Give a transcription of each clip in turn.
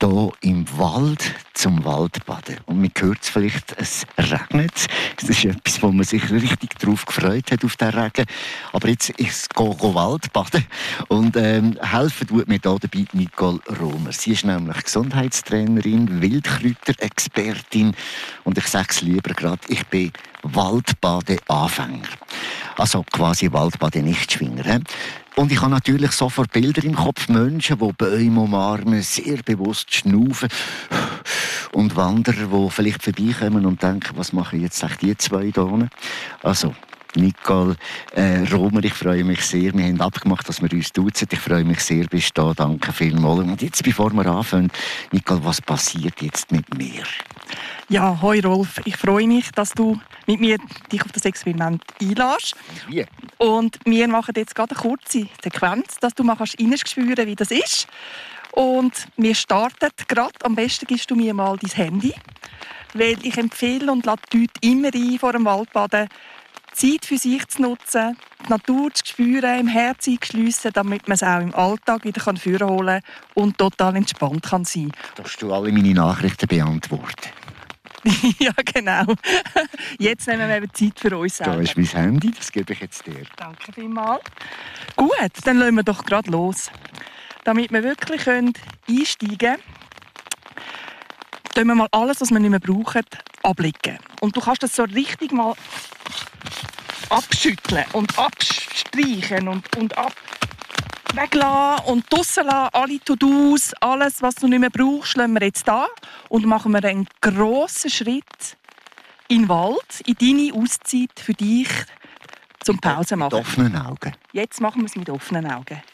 hier im Wald zum Waldbaden. Und man hört es vielleicht, es regnet. Das ist etwas, wo man sich richtig darauf gefreut hat, auf den Regen. Aber jetzt ist es Waldbaden. Und helfen tut mir hier dabei Nicole Romer. Sie ist nämlich Gesundheitstrainerin, Wildkräuterexpertin. Und ich sage es lieber gerade, ich bin Waldbaden-Anfänger. Also quasi Waldbaden-Nichtschwinger. Und ich habe natürlich sofort Bilder im Kopf. Menschen, die Bäume umarmen, sehr bewusst schnaufen. Und Wanderer, die vielleicht vorbeikommen und denken, was machen jetzt die zwei hier? Also, Nicole Romer, ich freue mich sehr. Wir haben abgemacht, dass wir uns duzen. Ich freue mich sehr, bist du da. Danke vielmals. Und jetzt, bevor wir anfangen, Nicole, was passiert jetzt mit mir? Ja, hoi Rolf. Ich freue mich, dass du mit mir dich auf das Experiment einlässt. Wie? Und wir machen jetzt gerade eine kurze Sequenz, dass du mal reinspüren kannst, wie das ist. Und wir starten gerade. Am besten gibst du mir mal dein Handy. Weil ich empfehle und lade die Leute immer ein, vor dem Waldbaden Zeit für sich zu nutzen, die Natur zu spüren, im Herz einzuschliessen, damit man es auch im Alltag wieder vorholen kann und total entspannt kann sein. Darfst du alle meine Nachrichten beantworten? Ja, genau. Jetzt nehmen wir eben Zeit für uns selber. Da ist mein Handy, das gebe ich jetzt dir. Danke vielmals. Gut, dann lassen wir doch gerade los. Damit wir wirklich einsteigen können, tun wir mal alles, was wir nicht mehr brauchen, ablegen. Und du kannst das so richtig mal abschütteln und abstreichen und weglassen und draussen lassen. Alle To-Dos, alles, was du nicht mehr brauchst, lassen wir jetzt da und machen wir einen grossen Schritt in den Wald, in deine Auszeit für dich zum Pause machen. Mit offenen Augen. Jetzt machen wir es mit offenen Augen.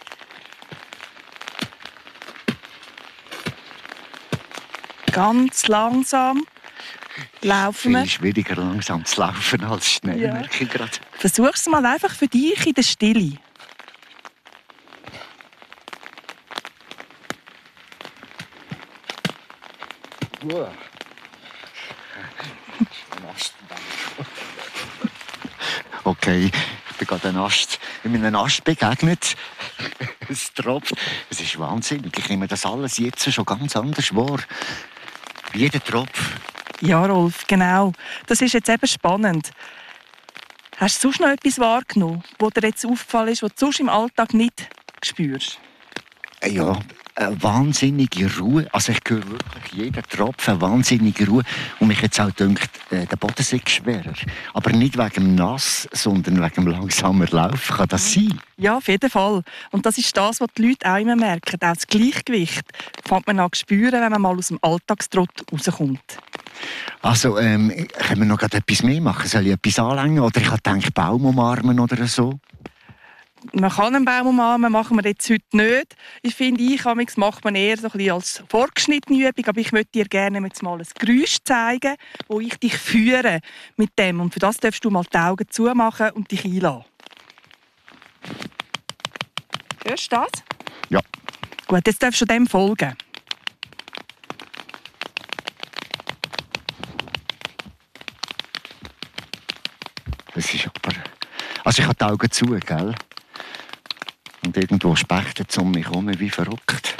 Ganz langsam laufen wir. Viel schwieriger langsam zu laufen als schnell, Ja. merke ich gerade. Versuch es mal einfach für dich in der Stille. Okay, ich bin gerade in einem Ast begegnet. Es tropft. Es ist wahnsinnig. Ich nehme das alles jetzt schon ganz anders wahr. Jeder Tropf. Ja, Rolf, genau. Das ist jetzt eben spannend. Hast du sonst noch etwas wahrgenommen, was dir jetzt aufgefallen ist, was du sonst im Alltag nicht spürst? Ja, eine wahnsinnige Ruhe. Also ich höre wirklich jeden Tropfen, eine wahnsinnige Ruhe. Und mich jetzt auch dünkt, der Boden sei schwerer. Aber nicht wegen dem Nass, sondern wegen dem langsamer Laufen. Kann das sein? Ja, auf jeden Fall. Und das ist das, was die Leute auch immer merken. Auch das Gleichgewicht fängt man an zu spüren, wenn man mal aus dem Alltagstrott rauskommt. Also, können wir noch etwas mehr machen? Soll ich etwas anlängen? Oder ich habe gedacht, Baum umarmen oder so? Man kann einen Baum umarmen, machen wir jetzt heute nicht. Ich finde, macht man eher so ein bisschen als vorgeschnittene Übung, aber ich möchte dir gerne jetzt mal ein Geräusch zeigen, wo ich dich führe mit dem. Und für das darfst du mal die Augen zumachen und dich einlassen. Hörst du das? Ja. Gut, jetzt darfst du dem folgen. Das ist aber... Also ich habe die Augen zu, gell? Und irgendwo Spechte um mich herum wie verrückt.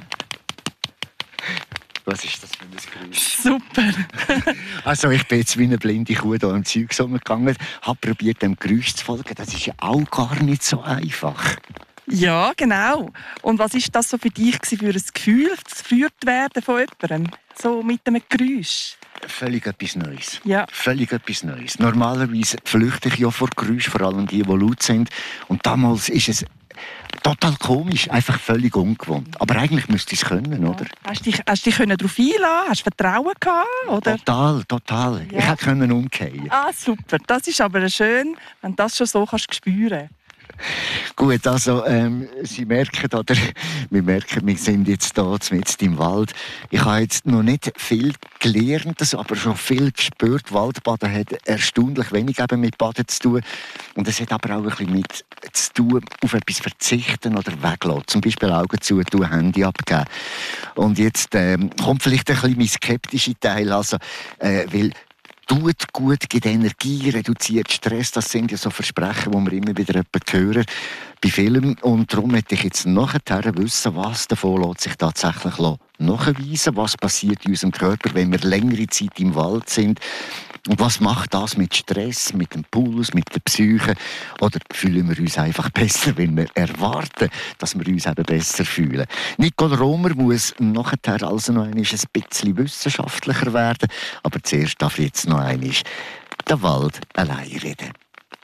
Was ist das für ein Geräusch? Super. Also ich bin jetzt wie eine blinde Kuh hier im Zeug gegangen, habe probiert, dem Geräusch zu folgen. Das ist ja auch gar nicht so einfach. Ja, genau. Und was war das so für dich für ein Gefühl, das geführt werden von jemandem? So mit einem Geräusch? Völlig etwas Neues. Ja. Völlig etwas Neues. Normalerweise flüchte ich ja vor Geräusch, vor allem die laut sind. Und damals ist es total komisch, einfach völlig ungewohnt. Aber eigentlich müsste ich es können, oder? Hast du dich darauf einlassen? Hast du Vertrauen gehabt? Oder? Total. Ja. Ich hätte umkehren. Ah, super. Das ist aber schön, wenn du das schon so spüren kannst. Gut, also Sie merken, oder? Wir sind jetzt hier mitten im Wald. Ich habe jetzt noch nicht viel gelernt, aber schon viel gespürt. Waldbaden hat erstaunlich wenig eben mit Baden zu tun. Und es hat aber auch ein bisschen mit zu tun, auf etwas verzichten oder weglassen. Zum Beispiel Augen zu tun, Handy abgeben. Und jetzt kommt vielleicht ein bisschen mein skeptischer Teil. Also, weil tut gut, gibt Energie, reduziert Stress. Das sind ja so Versprechen, die wir immer wieder hören bei Filmen. Und darum möchte ich jetzt nachher wissen, was davon lässt sich tatsächlich nachweisen, was passiert in unserem Körper, wenn wir längere Zeit im Wald sind. Und was macht das mit Stress, mit dem Puls, mit der Psyche? Oder fühlen wir uns einfach besser, wenn wir erwarten, dass wir uns eben besser fühlen? Nicole Romer muss nachher also noch ein bisschen wissenschaftlicher werden. Aber zuerst darf jetzt noch einmal der Wald allein reden.